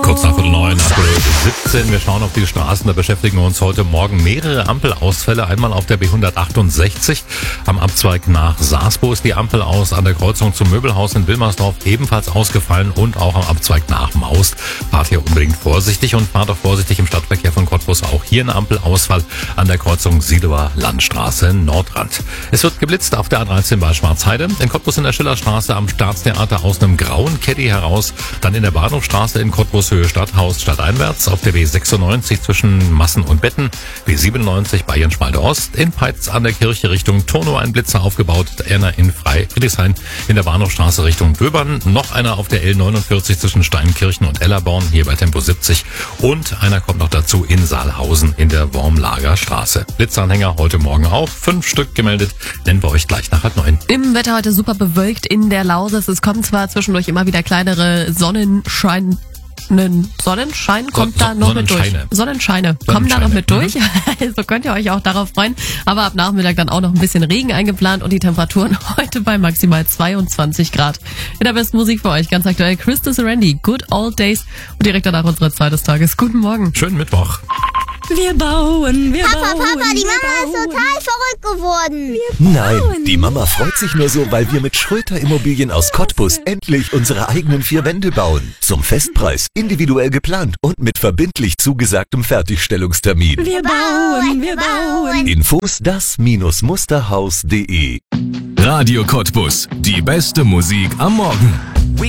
Kurz nach 9, April 17. Wir schauen auf die Straßen. Da beschäftigen wir uns heute Morgen mehrere Ampelausfälle. Einmal auf der B168 am Abzweig nach Saarsbo ist die Ampel aus. An der Kreuzung zum Möbelhaus in Wilmersdorf ebenfalls ausgefallen und auch am Abzweig nach Maust. Fahrt hier unbedingt vorsichtig und fahrt auch vorsichtig im Stadtverkehr von Cottbus. Auch hier ein Ampelausfall an der Kreuzung Siedower Landstraße Nordrand. Es wird geblitzt auf der A13 bei Schwarzheide. In Cottbus in der Schillerstraße am Staatstheater aus einem grauen Caddy heraus. Dann in der Bahnhofstraße in Cottbus Höhe Stadthaus stadteinwärts. Auf der B96 zwischen Massen und Betten. B97 bei Jenschwalde Ost. In Peitz an der Kirche Richtung Turnow ein Blitzer aufgebaut. Einer in Friedrichshain in der Bahnhofstraße Richtung Döbern. Noch einer auf der L49 zwischen Steinkirchen und Ellerborn, hier bei Tempo 70. Und einer kommt noch dazu in Saalhausen in der Wormlager Straße. Blitzanhänger heute Morgen auch. 5 Stück gemeldet. Nennen wir euch gleich nach 9. Im Wetter heute super bewölkt in der Lausitz. Es kommt zwar zwischendurch immer wieder kleinere Sonnenschein kommt da noch mit durch. Sonnenscheine kommen da noch mit durch. Also könnt ihr euch auch darauf freuen. Aber ab Nachmittag dann auch noch ein bisschen Regen eingeplant und die Temperaturen heute bei maximal 22 Grad. In der besten Musik für euch ganz aktuell Christus Randy, Good Old Days und direkt danach unsere Zeit des Tages. Guten Morgen. Schönen Mittwoch. Wir bauen. Papa, die Mama ist total verrückt geworden. Nein, die Mama freut sich nur so, weil wir mit Schröter Immobilien aus Cottbus endlich unsere eigenen 4 Wände bauen. Zum Festpreis, individuell geplant und mit verbindlich zugesagtem Fertigstellungstermin. Wir bauen. Infos das-musterhaus.de. Radio Cottbus, die beste Musik am Morgen.